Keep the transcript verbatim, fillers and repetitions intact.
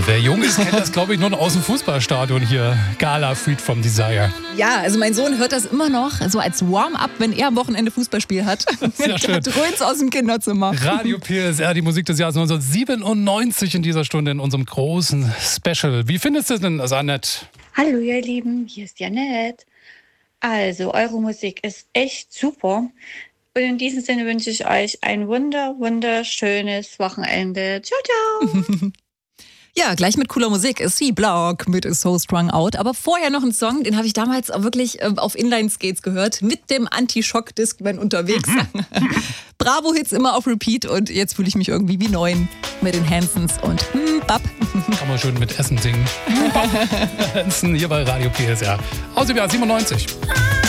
Wer jung ist, kennt das, glaube ich, nur noch aus dem Fußballstadion hier. Gala Freed from Desire. Ja, also mein Sohn hört das immer noch so als Warm-up, wenn er am Wochenende Fußballspiel hat. Sehr schön. Dröhnt's aus dem Kinderzimmer. Radio P S R, die Musik des Jahres neunzehnhundertsiebenundneunzig in dieser Stunde in unserem großen Special. Wie findest du denn das, Annette? Hallo ihr Lieben, hier ist Janette. Also, eure Musik ist echt super. Und in diesem Sinne wünsche ich euch ein wunder, wunderschönes Wochenende. Ciao, ciao. Ja, gleich mit cooler Musik. C-Block mit So Strung Out. Aber vorher noch ein Song, den habe ich damals auch wirklich äh, auf Inline-Skates gehört. Mit dem Anti-Schock-Discman unterwegs. Bravo-Hits immer auf Repeat. Und jetzt fühle ich mich irgendwie wie neun mit den Hansons und hm, Bab. Kann man schön mit Essen singen. Hanson hier bei Radio P S R. Aus dem Jahr siebenundneunzig.